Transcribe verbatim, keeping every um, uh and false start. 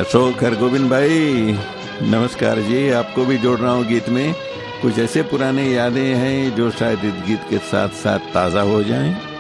अशोक हरगोविंद भाई नमस्कार जी। आपको भी जोड़ रहा हूँ गीत में। कुछ ऐसे पुराने यादें हैं जो शायद इस गीत के साथ साथ ताज़ा हो जाएं।